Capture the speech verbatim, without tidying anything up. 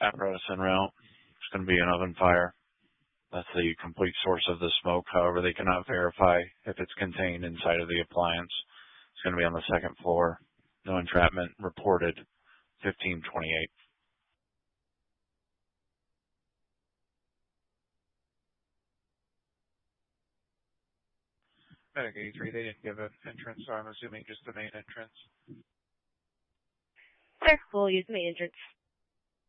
apparatus en route. It's going to be an oven fire. That's the complete source of the smoke. However, they cannot verify if it's contained inside of the appliance. It's going to be on the second floor. No entrapment reported. fifteen twenty-eight. Medic eighty-three, they didn't give an entrance, so I'm assuming just the main entrance. Sir, we'll use the main entrance.